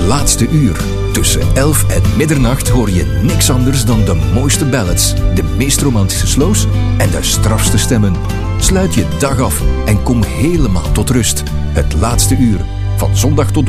laatste uur. Tussen 11 en middernacht hoor je niks anders dan de mooiste ballads, de meest romantische slows en de strafste stemmen. Sluit je dag af en kom helemaal tot rust. Het laatste uur, van zondag tot